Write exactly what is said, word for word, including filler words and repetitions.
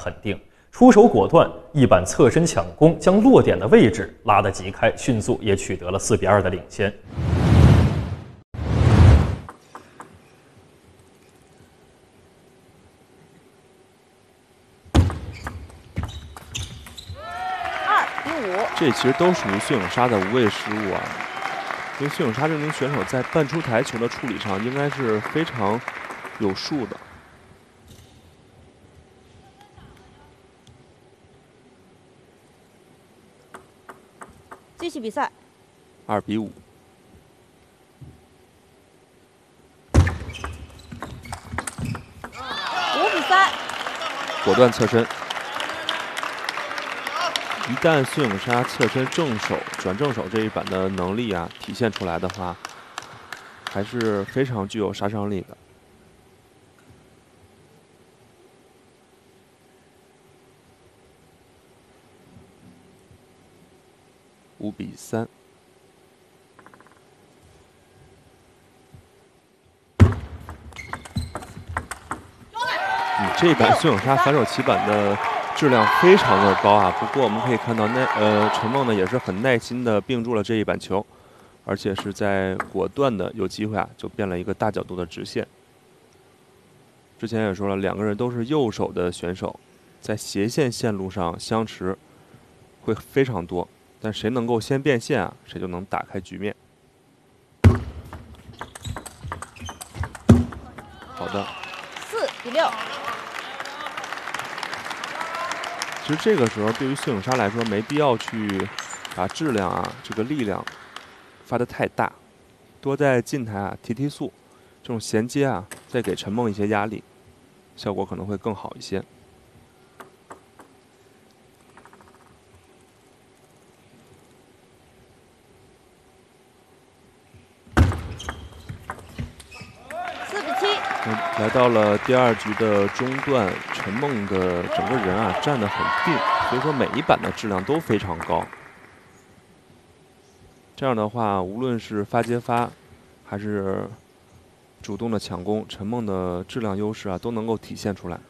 很定，出手果断，一板侧身抢攻，将落点的位置拉得极开，迅速也取得了四比二的领先。 这其实都属于孙颖莎的无谓失误啊，因为孙颖莎这名选手在半出台球的处理上应该是非常有数的。 继续比赛。 二比五。 五比三。 果断侧身。一旦孙颖莎侧身正手转正手这一板的能力啊体现出来的话，还是非常具有杀伤力的。五比三。嗯，这一板孙颖莎反手起板的质量非常的高啊！不过我们可以看到，耐呃陈梦呢也是很耐心的并住了这一板球，而且是在果断的有机会啊就变了一个大角度的直线。之前也说了，两个人都是右手的选手，在斜线线路上相持会非常多，但谁能够先变线啊，谁就能打开局面。好的。 四比六。 其实这个时候对于孙颖莎来说，没必要去把质量啊、这个力量发得太大，多在近台啊提提速，这种衔接啊，再给陈梦一些压力，效果可能会更好一些。 四比七。 来到了第二局的中段，陈梦的整个人啊站得很定，所以说每一板的质量都非常高。这样的话，无论是发接发，还是主动的抢攻，陈梦的质量优势啊都能够体现出来。